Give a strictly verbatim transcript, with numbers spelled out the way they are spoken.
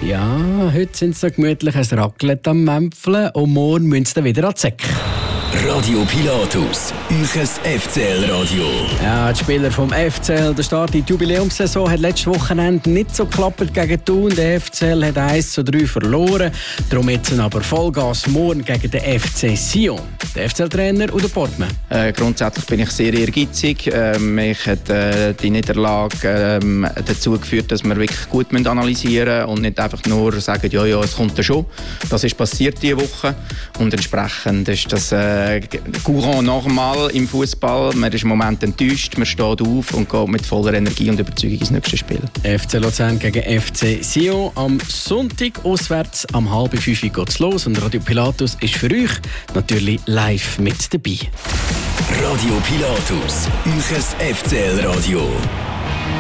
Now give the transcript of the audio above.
Ja, heute sind sie so gemütlich ein Raclette am Mämpfeln und morgen müssen sie wieder an die Säcke. Radio Pilatus, euch F C L-Radio. Ja, die Spieler vom F C L, der Start in die Jubiläumssaison hat letztes Wochenende nicht so geklappt gegen Thun. Der F C L hat eins zu drei verloren. Darum jetzt aber Vollgas morgen gegen den F C Sion. Der F C L-Trainer Udo Portmann. Äh, grundsätzlich bin ich sehr ehrgeizig. Ähm, mich hat äh, die Niederlage ähm, dazu geführt, dass wir wirklich gut analysieren müssen und nicht einfach nur sagen, ja, ja, es kommt ja schon. Das ist passiert diese Woche und entsprechend ist das äh, Courant normal im Fußball. Man ist im Moment enttäuscht, man steht auf und geht mit voller Energie und Überzeugung ins nächste Spiel. F C Luzern gegen F C Sion. Am Sonntag auswärts am halb fünf geht es los und Radio Pilatus ist für euch natürlich live mit dabei. Radio Pilatus, euch F C L-Radio.